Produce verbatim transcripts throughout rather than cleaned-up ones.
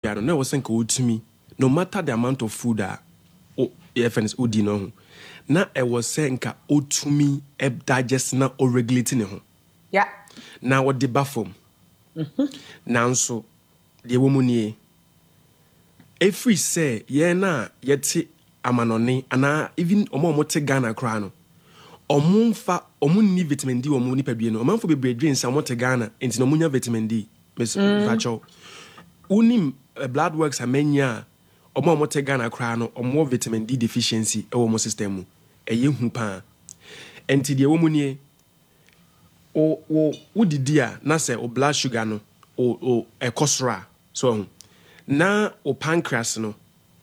sugar no was saying go to me no matter the amount of food that oh friends odi no na e was saying ka o to me e digest na o regulating ho yeah na what the bafom mhm na so the woman nie every say ye na yeti amanone ana even omo omo te Ghana kra no omo mfa omo ni vitamin D omo ni padue no omo mfa bebre drinks omo te Ghana enti no munya vitamin D mes facho unim uh, blood works amenya omo omo te Ghana kra no omo vitamin D deficiency e wo mo system mu eye hu pa enti de womu nie o o udidi a na se o blood sugar no o o ekosra so na o pancreas no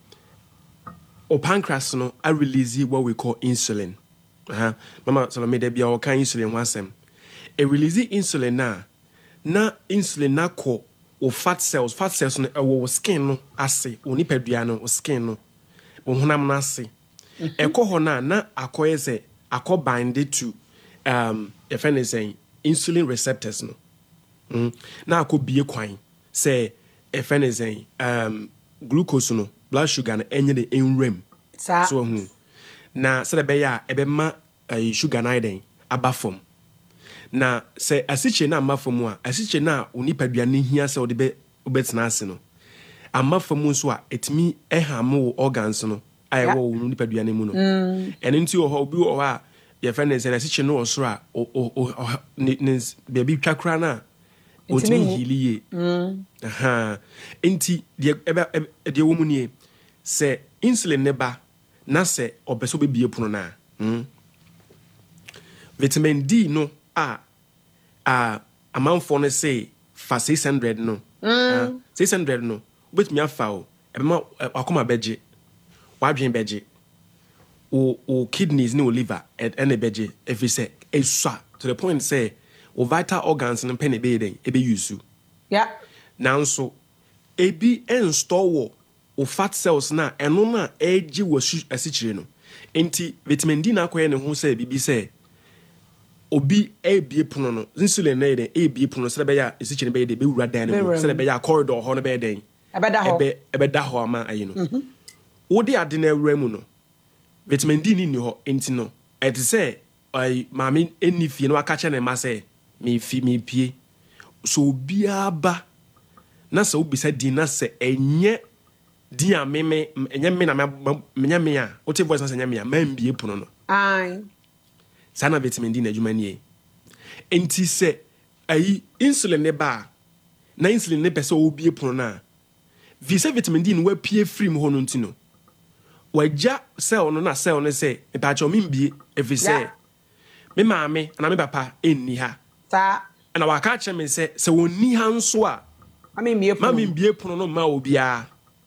o pancreas no I release what we call insulin. Uh-huh. Mama so me dey bia o kan insulin ho asem. E release insulin na na insulin na ko o fat cells fat cells no e wo skin no ase o nipadua no o skin no o honam no ase. E ko ho na na akoye se akọ bind to um if anything insulin receptors no. Mm. Na akọ bie kwan say if anything um glucose no blood sugar na enye de enrem so hu na se be ya ebe ma uh, sugar na den abafom na se asiche na amafom a asiche na onipadua ne hia se ode be obetena ase no amafom so a etimi eham organs no ayewo onipadua ne mu no ene nti o ho obi o ha ye friend say asiche no osoro a o ne baby twakra na otimi hiliye mm aha enti de de wo mu nie se insulin ne ba na se obeso be bie puno na mm vitamin D no a a amanfo no say fa six hundred no mm. uh, six hundred no bet me afa o e ma akoma beje wadwen beje o o kidneys ne o liver and and beje if we say esua to the point say o vital organs no pen e be den e be use yeah now so ebi install wo o fat cells na eno na eji wo asichire no enti vitamin D na akoye ne ho say bibi say obi ebie puno no insulin na eden ebie puno se be ya asichire be de be wura dan no se be ya corridor ho no be den ebeda ho ebe ebeda ho ama ayi no wo de ade na wura mu no vitamin D ni ni ho enti no e te say ai mami eni fie no aka che ne ma say me fi me pie so bia ba na se obisa di na se enye di a meme enye me na me me a o te voice na se enye me a ma mbie puno no ai sana vitamin D na adwuma nie enti se ai insulin ne ba na insulin ne pese obie puno na visa vitamin D no wa pie free mu ho no ntino waja cell no na cell no se e pa cho me mbie efi se me maame na me papa enni ha ta na waka che me se se woni ha nso a mami mbie puno mami mbie puno no ma obia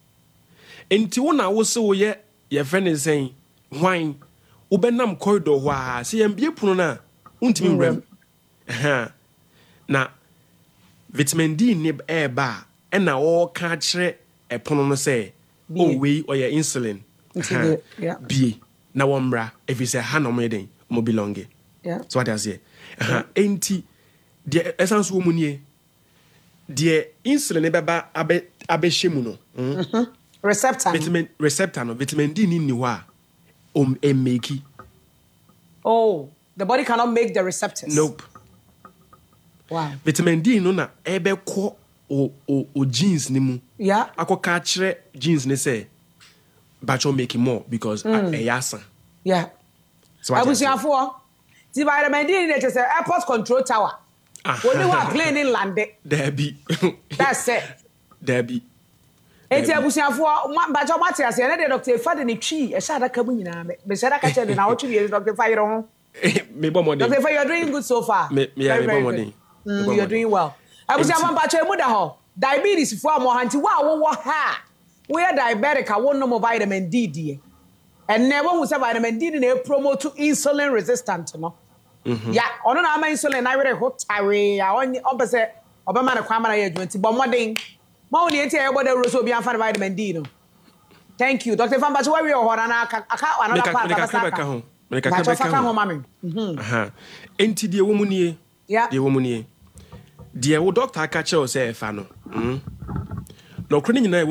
enti wo na wo se wo ye ye friend sen hwan wo benam corridor ho a se ye mbie puno na untimi wrem aha na vitamin D ne e ba e na wo ka kire e puno no se o we o ye insulin yeah bie na wo mra if you say ha no meden mo belonge yeah so what I say aha enti the essence wo mu nie the insulin e beba abe abehemu no mhm receptor vitamin receptor no vitamin D ni ni ho a um e make oh the body cannot make the receptors nope wow vitamin D no na ebe ko o o, o genes ni mu yeah akoka kire genes ni say bacho make more because mm. e yasa yeah so abusiafo the vitamin D ni dey say airport control tower when you are cleaning land there be that's it there be eti abusiafo bacho materials e na dey doctor Fade ni twi e sha adaka mu nyina me me sha adaka che dey na wo twi doctor Fire ho me bo modern doctor Fire, you're doing good so far me me yeah, me bo modern mm, you're doing well abusiafo bacho e mu da ho diabetes fo amohanti wa wo wo ha we are diabetic a wo no vitamin D die and never who say vitamin D na promote to insulin resistant no mm-hmm. yeah ono na ama insulin na were hot away ya on obese obema na kwama na ye adwuma ti bo modern ma woni enti e bodo roso bi anfa vitamin D no thank you Doctor Fambachi where we hora na aka aka another part aka aka ho me ka ka ka ho mami mhm aha enti de wo mu nie de wo mu nie de wo doctor aka che o say fa no mhm no kro ni nyina